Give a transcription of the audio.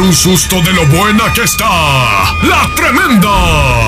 un susto de lo buena que está. ¡La Tremenda!